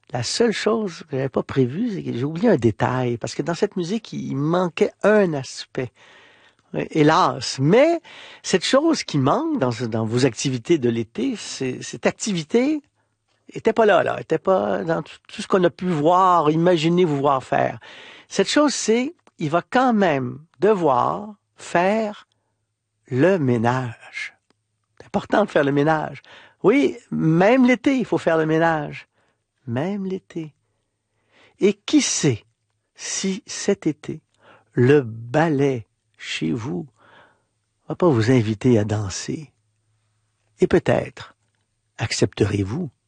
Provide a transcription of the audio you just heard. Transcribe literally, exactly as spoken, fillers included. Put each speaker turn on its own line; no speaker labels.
La seule chose que j'avais pas prévue, c'est que j'ai oublié un détail, parce que dans cette musique, il manquait un aspect. Hélas. Mais cette chose qui manque dans, dans vos activités de l'été, c'est, cette activité était pas là, là, était pas dans tout, tout ce qu'on a pu voir, imaginer vous voir faire. Cette chose, c'est, il va quand même devoir faire le ménage. C'est important de faire le ménage. Oui, même l'été, il faut faire le ménage. Même l'été. Et qui sait si cet été, le balai chez vous va pas vous inviter à danser. Et peut-être accepterez-vous